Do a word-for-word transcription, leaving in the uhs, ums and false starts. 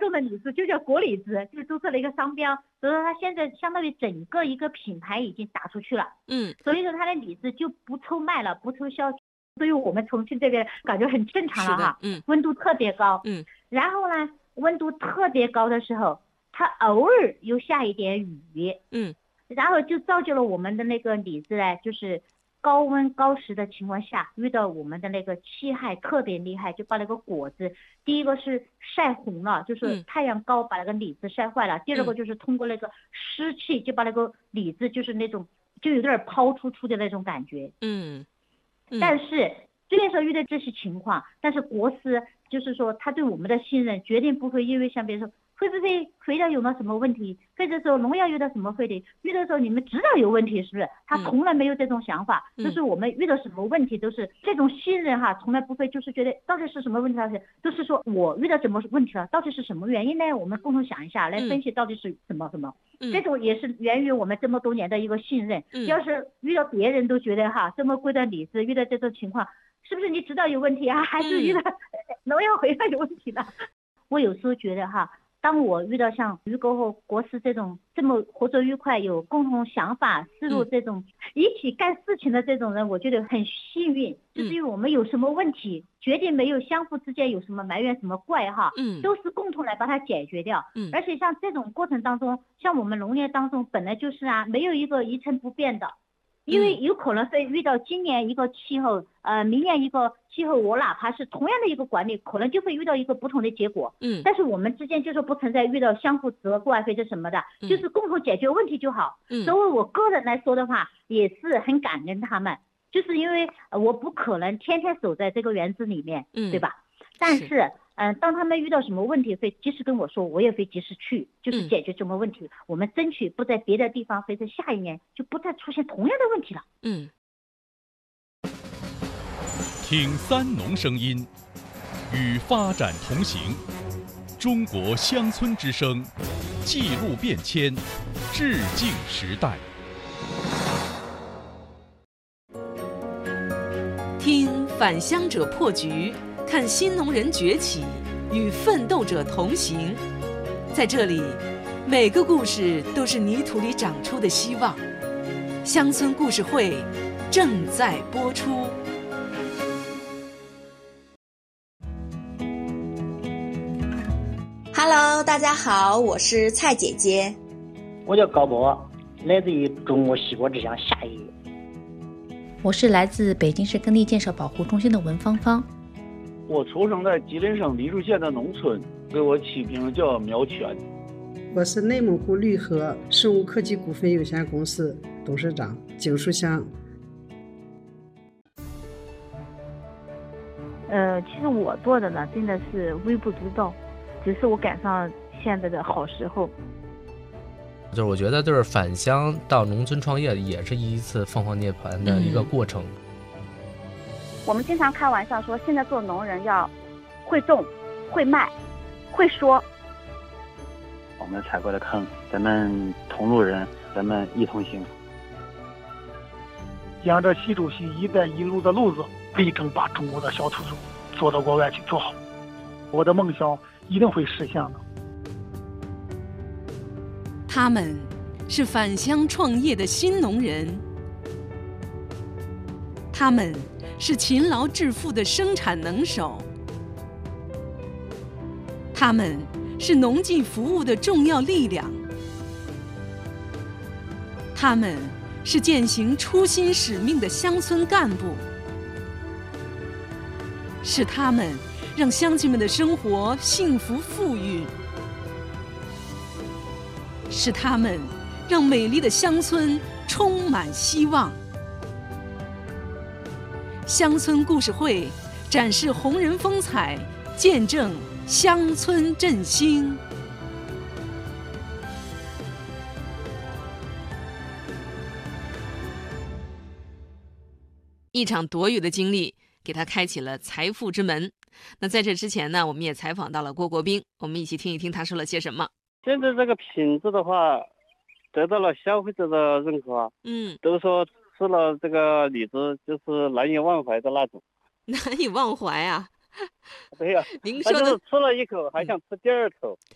种的李子就叫果李子，就注册了一个商标，所以说它现在相当于整个一个品牌已经打出去了。 嗯， 所以说它的李子就不抽卖了，不抽销。对于我们重庆这边感觉很正常了哈。 嗯， 温度特别高。 嗯， 然后呢，温度特别高的时候，它偶尔又下一点雨。 嗯， 然后就造就了我们的那个李子呢，就是高温高湿的情况下，遇到我们的那个气害特别厉害，就把那个果子，第一个是晒红了，就是太阳高把那个李子晒坏了。嗯、第二个就是通过那个湿气，就把那个李子就是那种就有点抛出出的那种感觉。 嗯，嗯但是虽然说遇到这些情况，但是国司就是说他对我们的信任绝对不会因为像别人说会不会肥料有没有什么问题，或者说农药遇到什么问题，遇到时候你们知道有问题是不是？他从来没有这种想法，嗯、就是我们遇到什么问题都是这种信任哈，从来不会就是觉得到底是什么问题，都是说我遇到什么问题了，到底是什么原因呢？我们共同想一下来分析到底是什么什么。嗯、这种也是源于我们这么多年的一个信任。嗯、要是遇到别人都觉得哈这么贵的李子遇到这种情况，是不是你知道有问题啊？还是遇到农药肥料有问题呢？我有时候觉得哈。当我遇到像鱼沟和国司这种这么合作愉快、有共同想法、思路这种一起干事情的这种人，我觉得很幸运。就是因为我们有什么问题，绝对没有相互之间有什么埋怨、什么怪哈，嗯，都是共同来把它解决掉。嗯，而且像这种过程当中，像我们农业当中本来就是啊，没有一个一成不变的。因为有可能会遇到今年一个气候，呃，明年一个气候，我哪怕是同样的一个管理，可能就会遇到一个不同的结果。嗯，但是我们之间就是不存在遇到相互责怪或者什么的，嗯、就是共同解决问题就好。嗯，所以我个人来说的话，也是很感恩他们，就是因为我不可能天天守在这个园子里面，嗯、对吧？但是，嗯、呃，当他们遇到什么问题，会及时跟我说，我也会及时去，就是解决什么问题。嗯、我们争取不在别的地方，或者下一年就不再出现同样的问题了。 嗯。 听三农声音，与发展同行。中国乡村之声，记录变迁，致敬时代。 听返乡者破局。看新农人崛起，与奋斗者同行。在这里，每个故事都是泥土里长出的希望。乡村故事会正在播出。 Hello， 大家好，我是蔡姐姐。 我叫高波，来自于中国西瓜之乡夏邑。 我是来自北京市耕地建设保护中心的文芳芳。 我出生在吉林省丽水县的农村，给我起名叫苗全。 我是内蒙古绿禾生物科技股份有限公司董事长景树香。 呃，其实我做的呢，真的是微不足道，只是我赶上现在的好时候。 就是我觉得，就是返乡到农村创业，也是一次凤凰涅槃的一个过程。嗯， 我们经常开玩笑说，现在做农人要会种、会卖、会说。 我们踩过的坑，咱们同路人，咱们一同行。 沿着习主席“一带一路”的路子，力争把中国的小土豆做到国外去做好。我的梦想一定会实现的。 他们是返乡创业的新农人，他们是勤劳致富的生产能手，他们是农技服务的重要力量，他们是践行初心使命的乡村干部，是他们让乡亲们的生活幸福富裕，是他们让美丽的乡村充满希望。乡村故事会展示红人风采，见证乡村振兴。一场躲雨的经历给他开启了财富之门。那在这之前呢，我们也采访到了郭国兵，我们一起听一听他说了些什么。 现在这个品质的话，得到了消费者的认可。嗯，都说吃了这个李子就是难以忘怀的那种。 难以忘怀啊？ 对呀、啊，您说的，就是吃了一口还想吃第二口。